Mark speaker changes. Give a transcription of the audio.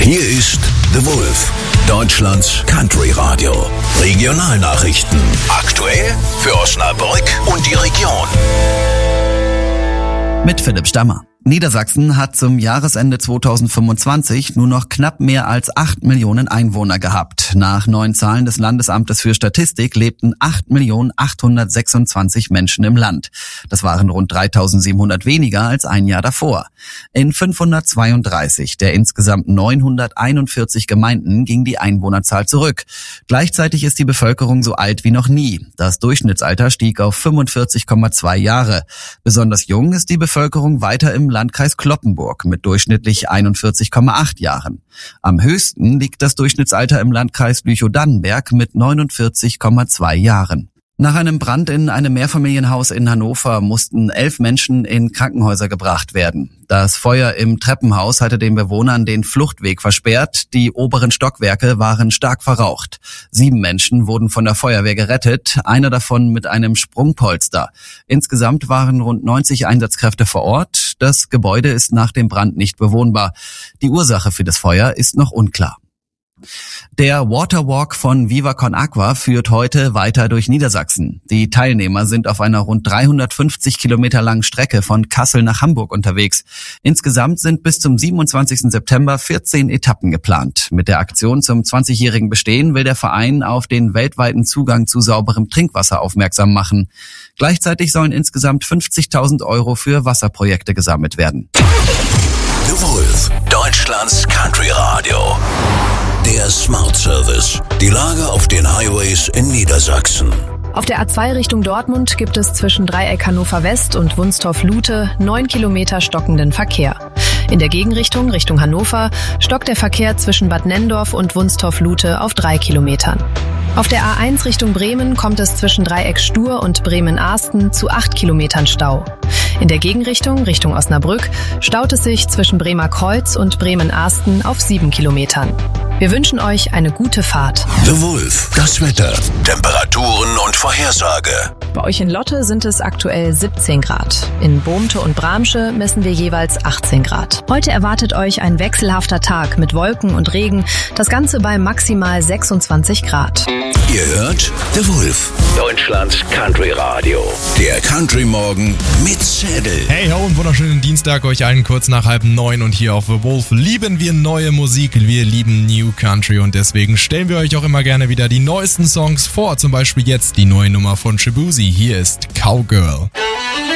Speaker 1: Hier ist The Wolf, Deutschlands Country Radio. Regionalnachrichten. Aktuell für Osnabrück und die Region.
Speaker 2: Mit Philipp Stammer. Niedersachsen hat zum Jahresende 2025 nur noch knapp mehr als 8 Millionen Einwohner gehabt. Nach neuen Zahlen des Landesamtes für Statistik lebten 8.826.000 Menschen im Land. Das waren rund 3.700 weniger als ein Jahr davor. In 532 der insgesamt 941 Gemeinden ging die Einwohnerzahl zurück. Gleichzeitig ist die Bevölkerung so alt wie noch nie. Das Durchschnittsalter stieg auf 45,2 Jahre. Besonders jung ist die Bevölkerung weiter im Landkreis Cloppenburg mit durchschnittlich 41,8 Jahren. Am höchsten liegt das Durchschnittsalter im Landkreis Lüchow-Dannenberg mit 49,2 Jahren. Nach einem Brand in einem Mehrfamilienhaus in Hannover mussten 11 Menschen in Krankenhäuser gebracht werden. Das Feuer im Treppenhaus hatte den Bewohnern den Fluchtweg versperrt. Die oberen Stockwerke waren stark verraucht. 7 Menschen wurden von der Feuerwehr gerettet, einer davon mit einem Sprungpolster. Insgesamt waren rund 90 Einsatzkräfte vor Ort. Das Gebäude ist nach dem Brand nicht bewohnbar. Die Ursache für das Feuer ist noch unklar. Der Waterwalk von Viva Con Agua führt heute weiter durch Niedersachsen. Die Teilnehmer sind auf einer rund 350 Kilometer langen Strecke von Kassel nach Hamburg unterwegs. Insgesamt sind bis zum 27. September 14 Etappen geplant. Mit der Aktion zum 20-jährigen Bestehen will der Verein auf den weltweiten Zugang zu sauberem Trinkwasser aufmerksam machen. Gleichzeitig sollen insgesamt 50.000 € für Wasserprojekte gesammelt werden.
Speaker 1: The Wolf, Deutschlands Country Radio. Der Smart Service. Die Lage auf den Highways in Niedersachsen.
Speaker 3: Auf der A2 Richtung Dortmund gibt es zwischen Dreieck Hannover West und Wunstorf-Lute 9 Kilometer stockenden Verkehr. In der Gegenrichtung, Richtung Hannover, stockt der Verkehr zwischen Bad Nenndorf und Wunstorf-Lute auf 3 Kilometern. Auf der A1 Richtung Bremen kommt es zwischen Dreieck Stur und Bremen-Arsten zu 8 Kilometern Stau. In der Gegenrichtung, Richtung Osnabrück, staut es sich zwischen Bremerkreuz und Bremen-Arsten auf 7 Kilometern. Wir wünschen euch eine gute Fahrt.
Speaker 1: The Wolf, das Wetter, Temperaturen und Vorhersage.
Speaker 3: Bei euch in Lotte sind es aktuell 17 Grad. In Bohmte und Bramsche messen wir jeweils 18 Grad. Heute erwartet euch ein wechselhafter Tag mit Wolken und Regen. Das Ganze bei maximal 26 Grad.
Speaker 1: Ihr hört The Wolf, Deutschlands Country Radio. Der Country Morgen mit Zettel.
Speaker 4: Hey ho, einen wunderschönen Dienstag euch allen kurz nach 8:30 und hier auf The Wolf lieben wir neue Musik, wir lieben New Country und deswegen stellen wir euch auch immer gerne wieder die neuesten Songs vor, zum Beispiel jetzt die neue Nummer von Shaboozey. Hier ist Cowgirl.